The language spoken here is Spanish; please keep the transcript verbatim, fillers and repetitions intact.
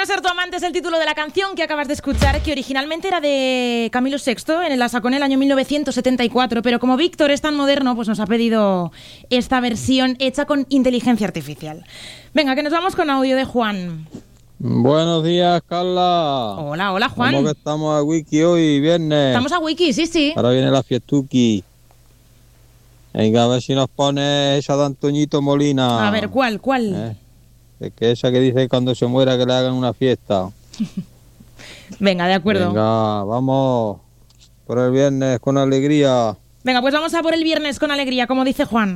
ser tu amante es el título de la canción que acabas de escuchar, que originalmente era de Camilo sexto, en la sacó en el año mil novecientos setenta y cuatro, pero como Víctor es tan moderno, pues nos ha pedido esta versión hecha con inteligencia artificial. Venga, que nos vamos con audio de Juan. Buenos días, Carla. Hola, hola, Juan. ¿Cómo que estamos a Wiki hoy, viernes? Estamos a Wiki, sí, sí. Ahora viene la fiestuki. Venga, a ver si nos pones esa de Antoñito Molina. A ver, ¿cuál, cuál? ¿Eh? Es que esa que dice cuando se muera que le hagan una fiesta. Venga, de acuerdo. Venga, vamos por el viernes con alegría. Venga, pues vamos a por el viernes con alegría, como dice Juan.